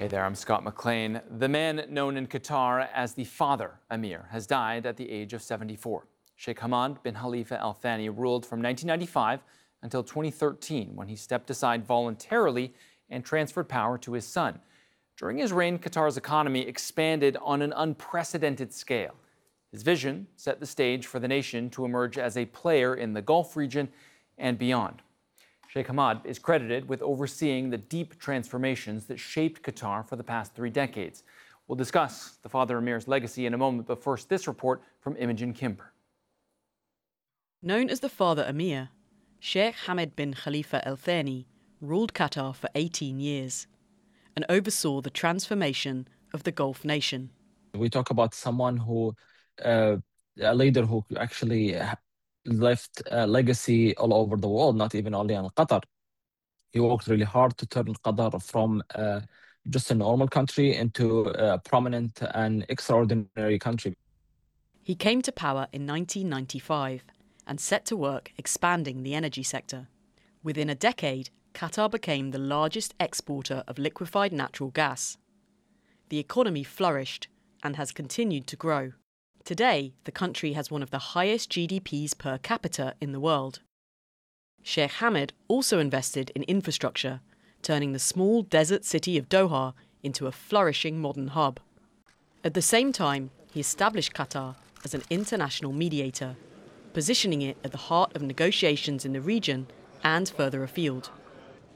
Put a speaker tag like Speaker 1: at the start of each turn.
Speaker 1: Hey there, I'm Scott McLean. The man known in Qatar as the Father Emir has died at the age of 74. Sheikh Hamad bin Khalifa Al Thani ruled from 1995 until 2013, when he stepped aside voluntarily and transferred power to his son. During his reign, Qatar's economy expanded on an unprecedented scale. His vision set the stage for the nation to emerge as a player in the Gulf region and beyond. Sheikh Hamad is credited with overseeing the deep transformations that shaped Qatar for the past 3 decades. We'll discuss the Father Emir's legacy in a moment, but first, this report from Imogen Kimber.
Speaker 2: Known as the Father Emir, Sheikh Hamad bin Khalifa Al Thani ruled Qatar for 18 years and oversaw the transformation of the Gulf nation.
Speaker 3: We talk about someone a leader who actually left a legacy all over the world, not even only in Qatar. He worked really hard to turn Qatar from just a normal country into a prominent and extraordinary country.
Speaker 2: He came to power in 1995 and set to work expanding the energy sector. Within a decade, Qatar became the largest exporter of liquefied natural gas. The economy flourished and has continued to grow. Today, the country has one of the highest GDPs per capita in the world. Sheikh Hamad also invested in infrastructure, turning the small desert city of Doha into a flourishing modern hub. At the same time, he established Qatar as an international mediator, positioning it at the heart of negotiations in the region and further afield.